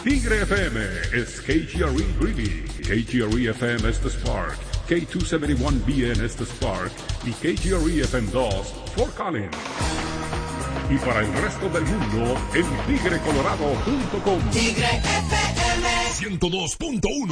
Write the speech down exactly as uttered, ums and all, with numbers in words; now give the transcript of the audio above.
Tigre F M is K G R E Greeley, K G R E F M es The Spark, K doscientos setenta y uno B N es The Spark y K G R E F M dos Fort Collins. Y para el resto del mundo en tigre colorado punto com. Tigre F M ciento dos punto uno